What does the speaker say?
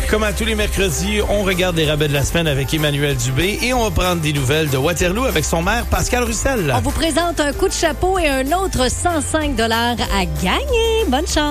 Comme à tous les mercredis, on regarde les rabais de la semaine avec Emmanuel Dubé et on va prendre des nouvelles de Waterloo avec son maire Pascal Russell. On vous présente un coup de chapeau et un autre 105 $ à gagner. Bonne chance.